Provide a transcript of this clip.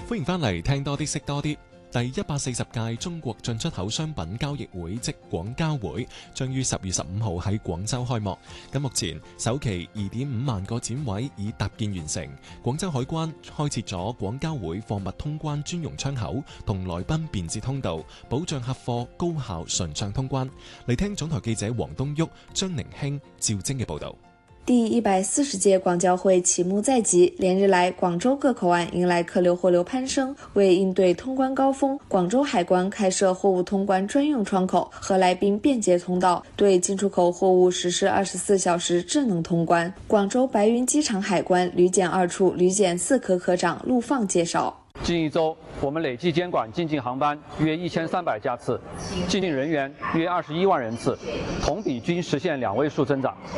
歡迎翻嚟聽多啲識多啲。第140屆中國進出口商品交易會即廣交會將於10月15號喺廣州開幕。咁目前首期2.5萬個展位已搭建完成。廣州海關開設咗廣交會貨物通關專用窗口同來賓便捷通道，保障客貨高效順暢通關。嚟聽總台記者黃東旭、張寧興、趙晶嘅報道。 第140屆廣交會啟幕在即，連日來廣州各口岸迎來客流貨流攀升。為應對通關高峰，廣州海關開設貨物通關專用窗口和來賓便捷通道，對進出口貨物實施24小時智能通關。廣州白雲機場海關旅檢2處旅檢4科科長陸放介紹， 近一周，我們累計監管進境航班約1300架次，進境人員約21萬人次，同比均實現2位數增長。